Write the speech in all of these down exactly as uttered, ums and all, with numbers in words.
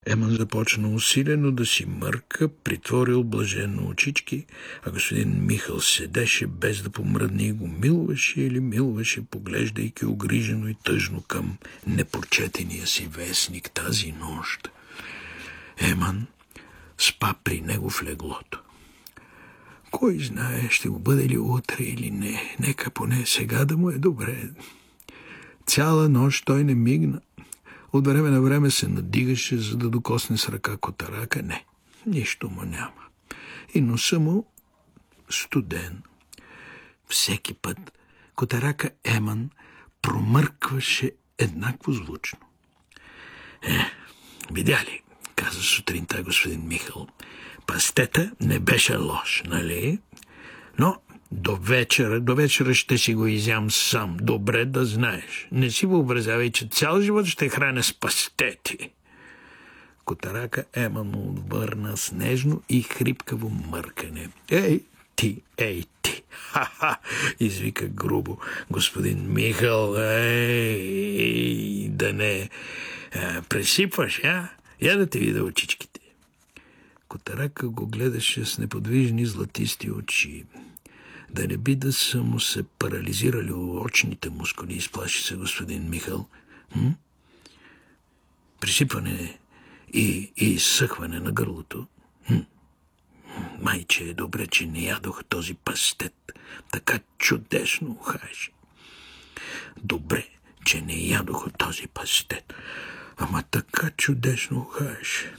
Еман започна усилено да си мърка, притворил блаженно очички, а господин Михъл седеше без да помръдне и го милваше или милваше, поглеждайки огрижено и тъжно към непрочетения си вестник тази нощ. Еман спа при него в леглото. Кой знае, ще го бъде ли утре или не. Нека поне сега да му е добре. Цяла нощ той не мигна. От време на време се надигаше, за да докосне с ръка котарака. Не, нищо му няма. И носа му студен. Всеки път котарака Еман промъркваше еднакво звучно. Е, видя ли, каза сутринта господин Михъл, пастета не беше лош, нали? Но до вечера, до вечера ще си го изям сам. Добре да знаеш. Не си въобразявай, че цял живот ще храня с пастети. Котарака Еман му отвърна с нежно и хрипкаво мъркане. Ей, ти, ей, ти! Ха-ха! Извика грубо господин Михъл. Ей, да не а, пресипваш, а? Я да те видя очичките. Котарака го гледаше с неподвижни златисти очи. Да не би да са му се парализирали очните мускули, изплаши се господин Михъл. Hm? Присипване и, и изсъхване на гърлото. Hm? Майче, е добре, че не ядох този пастет. Така чудесно ухаеше. Добре, че не ядох този пастет. Ама така чудесно ухаеше.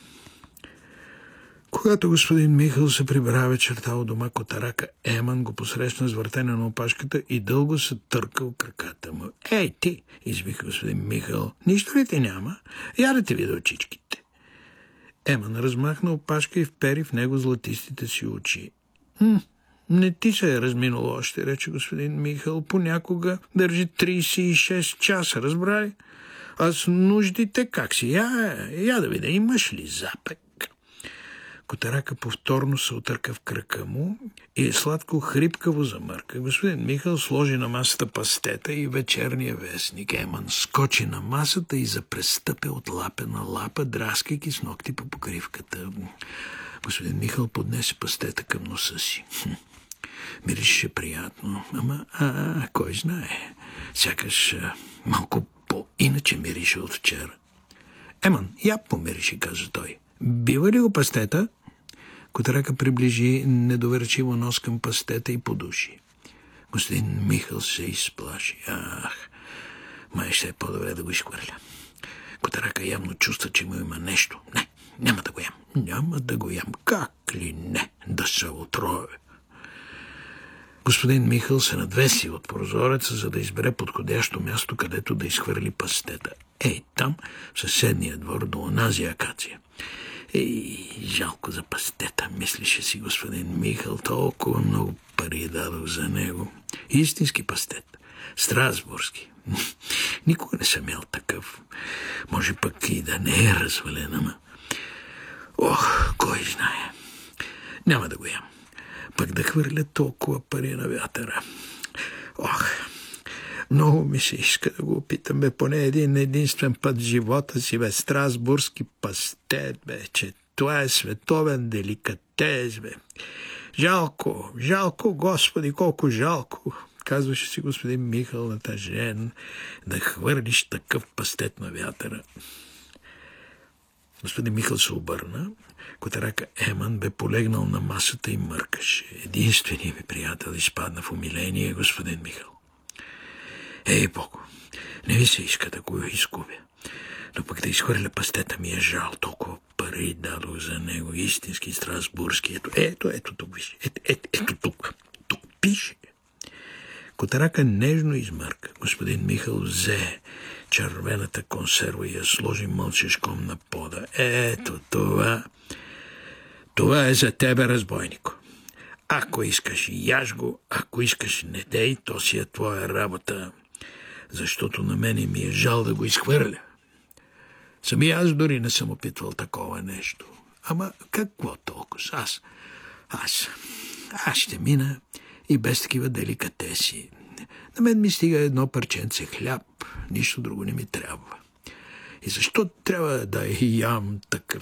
Когато господин Михъл се прибра вечерта от дома, котарака Еман го посрещна с въртене на опашката и дълго се търкал краката му. Ей, ти, извика господин Михъл, нищо ли те няма? Я да те видя очичките. Еман размахна опашка и впери в него златистите си очи. М, не ти се е разминало още, рече господин Михъл. Понякога държи трийсет и шест часа, разбрали? А с нуждите как си? Я, я да видя, имаш ли запек? Котарака повторно се отърка в кръка му и сладко хрипкаво замърка. Господин Михъл сложи на масата пастета и вечерния вестник. Еман скочи на масата и запрестъпя от лапа на лапа, драскайки с ногти по покривката. Господин Михъл поднесе пастета към носа си. Хм, миришеше приятно, ама а, а, кой знае, сякаш а, малко по-иначе мирише от вчера. Еман, я помирише, каза той. Бива ли го пастета? Котарака приближи недоверчиво нос към пастета и подуши. Господин Михъл се изплаши. Ах, май ще е по-добре да го изхвърля. Котарака явно чувства, че му има нещо. Не, няма да го ям. Няма да го ям. Как ли не? Да се отрове. Господин Михъл се надвеси от прозореца, за да избере подходящо място, където да изхвърли пастета. Ей, там, в съседния двор, до онази акация. Ей, жалко за пастета, мислеше си господин Михъл. Толкова много пари дадох за него. Истински пастет. Страсбургски. Никога не съм ял такъв. Може пък и да не е развален, ама... Ох, кой знае. Няма да го ям. Пък да хвърля толкова пари на вятъра. Ох, много ми се иска да го опитам, бе, поне един единствен път в живота си, бе, страсбургски пастет, бе, че това е световен деликатес, бе. Жалко, жалко, Господи, колко жалко, казваше си господин Михъл натъжен, да хвърлиш такъв пастет на вятъра. Господин Михъл се обърна. Котарака Еман бе полегнал на масата и мъркаше. Единственият ми приятел изпадна в умиление, господин Михъл. Ей, Богу, не ви се иска да го изгубя. Но пък да изхвърля пастета ми е жал. Толкова пари дадох за него. Истински страсбургски. Ето, ето, ето тук виж. Ето, ето, ето тук. Тук пише. Котарака нежно измърка. Господин Михъл взе червената консерва и я сложи мълчешком на пода. Ето това. Това е за тебе, разбойнико. Ако искаш, яж го. Ако искаш, не дей, то си е твоя работа. Защото на мене ми е жал да го изхвърля. Сами аз дори не съм опитвал такова нещо. Ама какво толкова? Аз, аз, аз ще мина и без такива деликатеси. На мен ми стига едно парченце хляб, нищо друго не ми трябва. И защо трябва да ям такъв